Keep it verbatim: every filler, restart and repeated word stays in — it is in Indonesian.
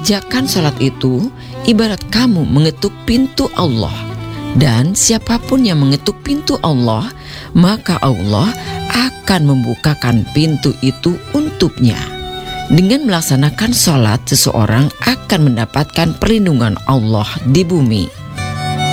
mengerjakan sholat itu ibarat kamu mengetuk pintu Allah. Dan siapapun yang mengetuk pintu Allah, maka Allah akan membukakan pintu itu untuknya. Dengan melaksanakan sholat, seseorang akan mendapatkan perlindungan Allah di bumi.